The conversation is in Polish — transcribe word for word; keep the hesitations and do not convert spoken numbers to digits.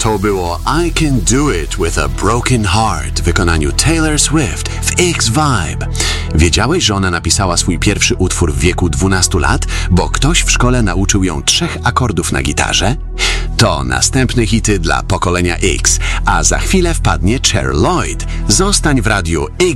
To było I Can Do It With A Broken Heart w wykonaniu Taylor Swift w X-Vibe. Wiedziałeś, że ona napisała swój pierwszy utwór w wieku dwunastu lat, bo ktoś w szkole nauczył ją trzech akordów na gitarze? To następne hity dla pokolenia X, a za chwilę wpadnie Cher Lloyd. Zostań w radiu X.